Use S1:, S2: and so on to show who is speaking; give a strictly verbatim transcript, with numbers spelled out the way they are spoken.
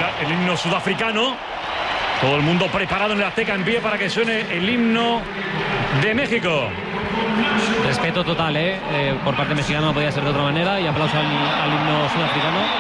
S1: suena el himno sudafricano. Todo el mundo preparado en el Azteca en pie para que suene el himno de México.
S2: Respeto total, ¿eh? Eh, por parte mexicana no podía ser de otra manera, y aplauso al, al himno sudafricano.